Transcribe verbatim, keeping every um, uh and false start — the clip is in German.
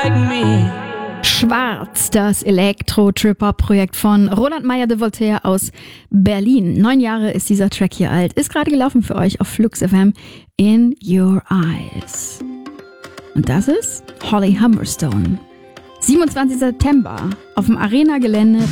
like me. Schwarz, das Elektro-Trip-Hop-Projekt von Roland Meyer de Voltaire aus Berlin. Neun Jahre ist dieser Track hier alt. Ist gerade gelaufen für euch auf Flux F M. In Your Eyes. Und das ist Holly Humberstone. siebenundzwanzigster September auf dem Arena-Gelände